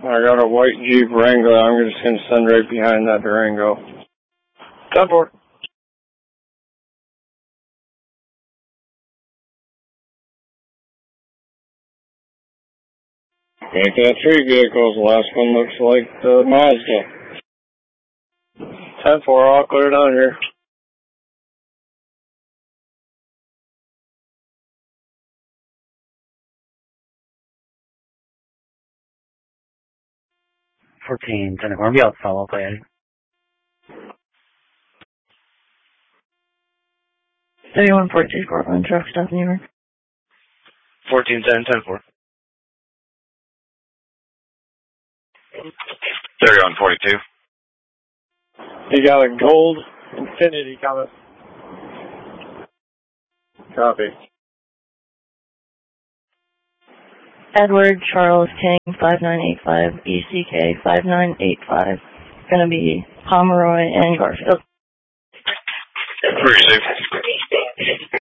I got a white Jeep Wrangler. I'm just going to send right behind that Durango. 10-4. Make that 3 vehicles. The last one looks like the Mazda. 10-4, all clear down here. $14, 10-4. Be out follow, please. 3114 Portland, truck stop New York. 1410, 10-4. 3142. You got a gold Infiniti coming. Copy. Edward Charles King, 5985, ECK, 5985. Gonna be Pomeroy and Garfield. Receive.